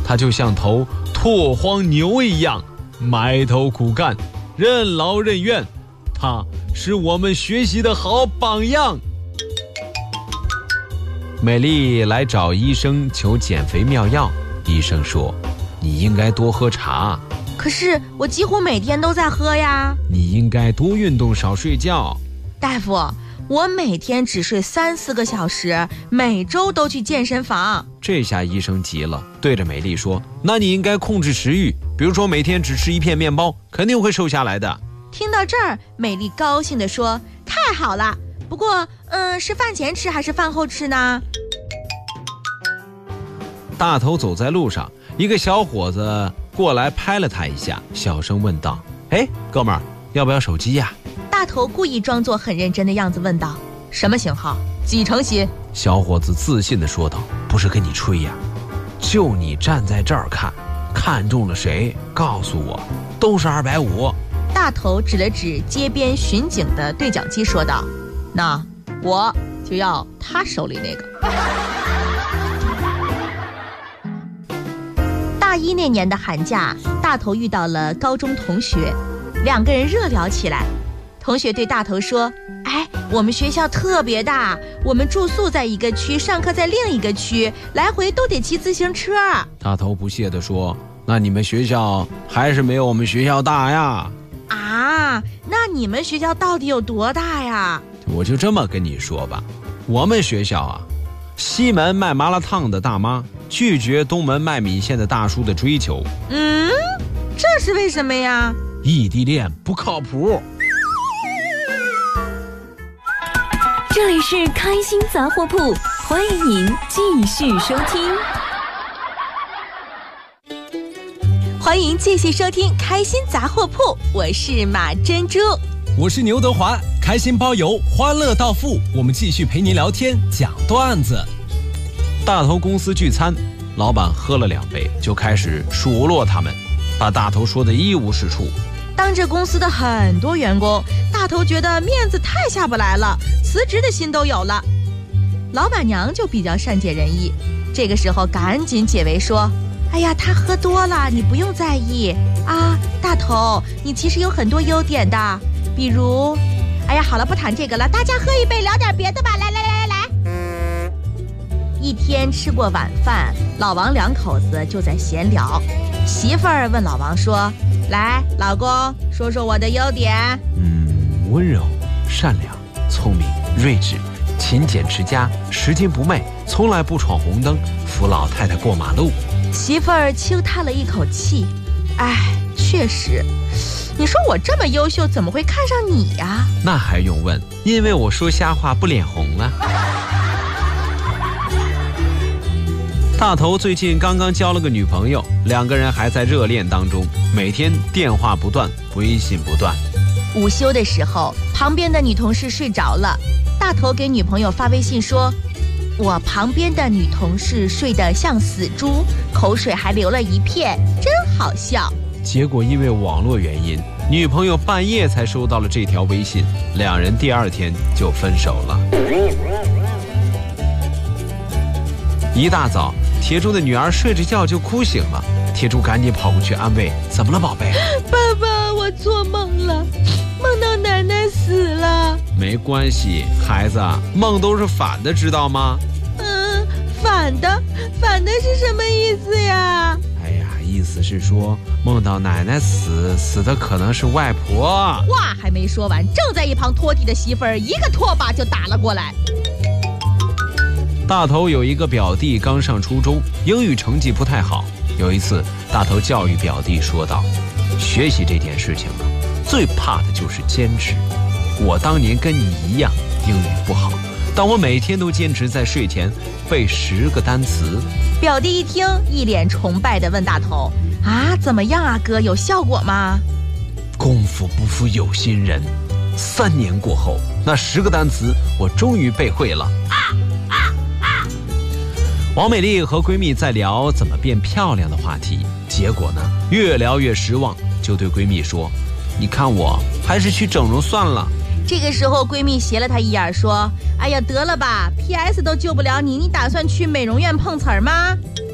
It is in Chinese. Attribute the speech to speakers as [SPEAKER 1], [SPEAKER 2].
[SPEAKER 1] 他就像头拓荒牛一样埋头苦干，任劳任怨，他是我们学习的好榜样。美丽来找医生求减肥妙药，医生说你应该多喝茶。
[SPEAKER 2] 可是我几乎每天都在喝呀。
[SPEAKER 1] 你应该多运动少睡觉。
[SPEAKER 2] 大夫，我每天只睡3-4个小时，每周都去健身房。
[SPEAKER 1] 这下医生急了，对着美丽说，那你应该控制食欲，比如说每天只吃1片面包，肯定会瘦下来的。
[SPEAKER 2] 听到这儿，美丽高兴地说，太好了，不过是饭前吃还是饭后吃呢？
[SPEAKER 1] 大头走在路上，一个小伙子过来拍了他一下，小声问道，哎，哥们儿，要不要手机呀？
[SPEAKER 2] 大头故意装作很认真的样子问道，什么型号？几成新？
[SPEAKER 1] 小伙子自信地说道，不是跟你吹呀，就你站在这儿看中了谁告诉我，都是250。
[SPEAKER 2] 大头指了指街边巡警的对讲机说道，那我就要他手里那个。大一那年的寒假，大头遇到了高中同学，2个人热聊起来。同学对大头说，哎，我们学校特别大，我们住宿在一个区，上课在另一个区，来回都得骑自行车。
[SPEAKER 1] 大头不屑地说，那你们学校还是没有我们学校大呀。
[SPEAKER 2] 啊，那你们学校到底有多大呀？
[SPEAKER 1] 我就这么跟你说吧，我们学校啊，西门卖麻辣烫的大妈拒绝东门卖米线的大叔的追求。
[SPEAKER 2] 这是为什么呀？
[SPEAKER 1] 异地恋不靠谱。
[SPEAKER 3] 这里是开心杂货铺，欢迎您继续收听。
[SPEAKER 2] 欢迎继续收听开心杂货铺，我是马珍珠，
[SPEAKER 4] 我是牛德华，开心包邮，欢乐到付，我们继续陪您聊天讲段子。
[SPEAKER 1] 大头公司聚餐，老板喝了2杯就开始数落他们，把大头说得一无是处。
[SPEAKER 2] 当着公司的很多员工，大头觉得面子太下不来了，辞职的心都有了。老板娘就比较善解人意，这个时候赶紧解围说，哎呀，他喝多了，你不用在意啊，大头，你其实有很多优点的，比如，哎呀，好了，不谈这个了，大家喝一杯，聊点别的吧，来。一天吃过晚饭，老王2口子就在闲聊，媳妇儿问老王说，来，老公，说说我的优点。
[SPEAKER 1] 温柔、善良、聪明、睿智、勤俭持家、拾金不昧，从来不闯红灯，扶老太太过马路。
[SPEAKER 2] 媳妇儿轻叹了一口气，哎，确实，你说我这么优秀，怎么会看上你呀？
[SPEAKER 1] 那还用问，因为我说瞎话不脸红啊。大头最近刚刚交了个女朋友，2个人还在热恋当中，每天电话不断，微信不断。
[SPEAKER 2] 午休的时候，旁边的女同事睡着了，大头给女朋友发微信说，我旁边的女同事睡得像死猪，口水还流了一片，真好笑。
[SPEAKER 1] 结果因为网络原因，女朋友半夜才收到了这条微信，2人第2天就分手了。一大早，铁柱的女儿睡着觉就哭醒了，铁柱赶紧跑过去安慰，怎么了宝贝？
[SPEAKER 2] 爸爸，我做梦了，梦到奶奶死了。
[SPEAKER 1] 没关系，孩子，梦都是反的，知道吗？
[SPEAKER 2] 反的是什么意思呀？
[SPEAKER 1] 哎呀，意思是说梦到奶奶死的可能是外婆。
[SPEAKER 2] 话还没说完，正在一旁拖地的媳妇儿一个拖把就打了过来。
[SPEAKER 1] 大头有一个表弟刚上初中，英语成绩不太好。有一次，大头教育表弟说道，学习这件事情呢，最怕的就是坚持。我当年跟你一样，英语不好，但我每天都坚持在睡前背10个单词。
[SPEAKER 2] 表弟一听，一脸崇拜地问大头，啊，怎么样啊哥，有效果吗？
[SPEAKER 1] 功夫不负有心人，3年过后，那10个单词我终于背会了。王美丽和闺蜜在聊怎么变漂亮的话题，结果呢，越聊越失望，就对闺蜜说，你看我还是去整容算了。
[SPEAKER 2] 这个时候闺蜜斜了她一眼说，哎呀，得了吧， PS 都救不了你，你打算去美容院碰瓷儿吗？